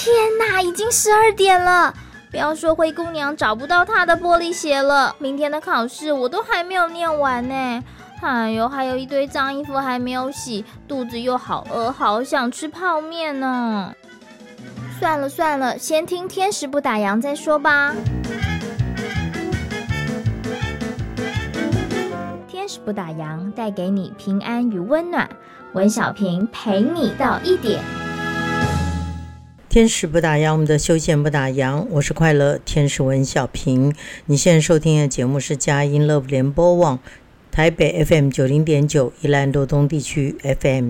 天哪，已经12点了！不要说灰姑娘找不到她的玻璃鞋了，明天的考试我都还没有念完呢。哎呦，还有一堆脏衣服还没有洗，肚子又好饿，好想吃泡面呢。算了，先听天使不打烊再说吧。天使不打烊，带给你平安与温暖。文小平陪你到1点。 天使不打烊，我们的休闲不打烊，我是快乐天使文小平。你现在收听的节目是佳音 Love 联播网台北 FM 90.9，宜兰罗东地区 FM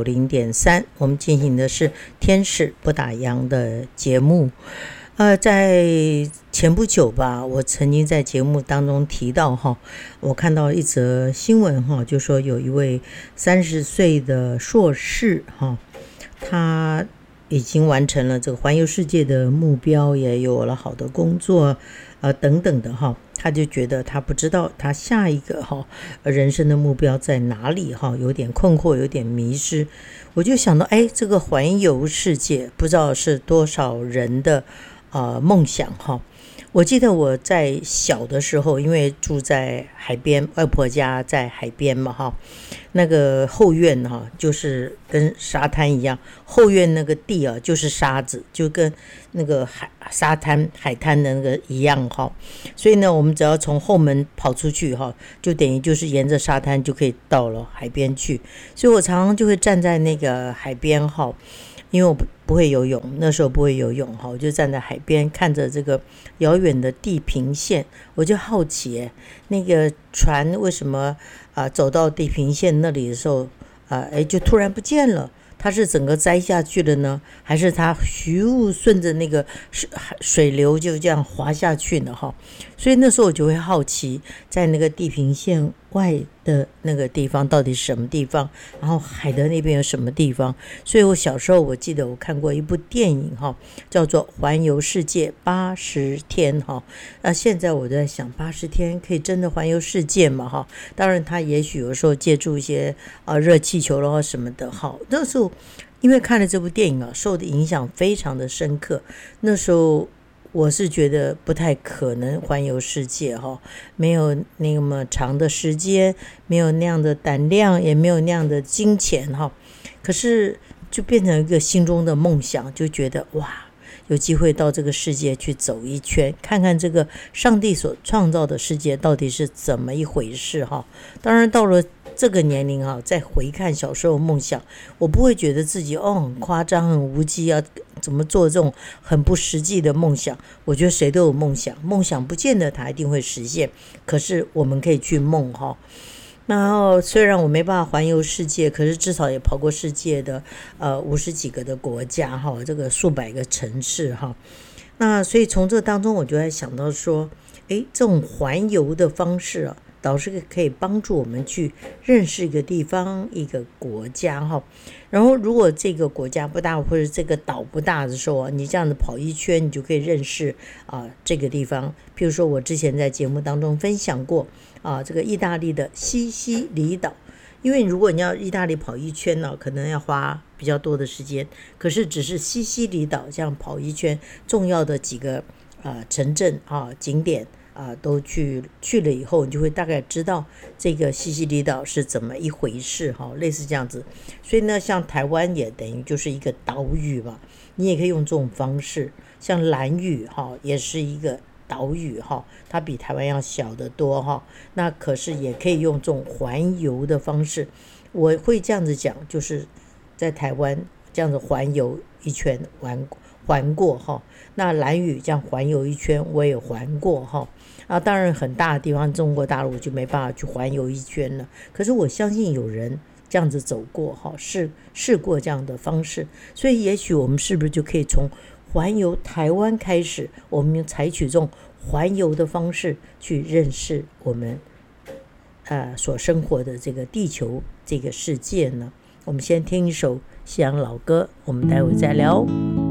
90.3，我们进行的是天使不打烊的节目。在前不久吧，我曾经在节目当中提到我看到一则新闻就说有一位30岁的硕士他已经完成了这个环游世界的目标，也有了好的工作等等的他就觉得他不知道他下一个人生的目标在哪里有点困惑，有点迷失。我就想到这个环游世界不知道是多少人的梦想我记得我在小的时候，因为住在海边，外婆家在海边嘛那个后院就是跟沙滩一样，后院那个地就是沙子，就跟那个海滩的那个一样所以呢，我们只要从后门跑出去就等于就是沿着沙滩就可以到了海边去。所以我常常就会站在那个海边因为我不会游泳，那时候不会游泳我就站在海边看着这个遥远的地平线，我就好奇那个船为什么走到地平线那里的时候就突然不见了，它是整个栽下去了呢，还是它顺着那个水流就这样滑下去呢所以那时候我就会好奇，在那个地平线外的那个地方到底是什么地方，然后海的那边有什么地方。所以我小时候我记得我看过一部电影叫做环游世界80天那现在我在想80天可以真的环游世界吗当然他也许有时候借助一些热气球了什么的那时候因为看了这部电影受的影响非常的深刻。那时候我是觉得不太可能环游世界没有那么长的时间，没有那样的胆量，也没有那样的金钱可是就变成一个心中的梦想，就觉得哇，有机会到这个世界去走一圈，看看这个上帝所创造的世界到底是怎么一回事当然到了这个年龄再回看小时候梦想，我不会觉得自己很夸张很无稽怎么做这种很不实际的梦想。我觉得谁都有梦想，梦想不见得它一定会实现，可是我们可以去梦然后虽然我没办法环游世界，可是至少也跑过世界的50几个的国家这个数百个城市那所以从这当中我就在想到说这种环游的方式导师可以帮助我们去认识一个地方一个国家然后如果这个国家不大或者这个岛不大的时候你这样子跑一圈你就可以认识这个地方。譬如说我之前在节目当中分享过这个意大利的西西里岛，因为如果你要意大利跑一圈可能要花比较多的时间，可是只是西西里岛这样跑一圈，重要的几个城镇景点都去了以后，你就会大概知道这个西西里岛是怎么一回事类似这样子。所以呢，像台湾也等于就是一个岛屿吧，你也可以用这种方式。像兰屿也是一个岛屿它比台湾要小得多那可是也可以用这种环游的方式。我会这样子讲，就是在台湾这样子环游一圈环过那兰屿这样环游一圈我也环过当然很大的地方中国大陆就没办法去环游一圈了，可是我相信有人这样子走过试过这样的方式。所以也许我们是不是就可以从环游台湾开始，我们采取这种环游的方式去认识我们所生活的这个地球这个世界呢？我们先听一首西洋老歌，我们待会再聊。